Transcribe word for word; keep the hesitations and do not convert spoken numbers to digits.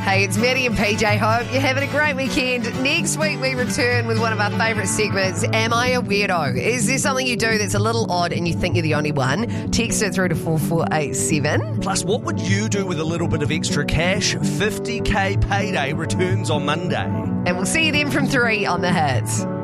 Hey, it's Maddie and P J. Hope you're having a great weekend. Next week we return with one of our favourite segments, Am I a Weirdo? Is there something you do that's a little odd and you think you're the only one? Text it through to four four eight seven. Plus, what would you do with a little bit of extra cash? fifty K payday returns on Monday. And we'll see you then from three on The Hits.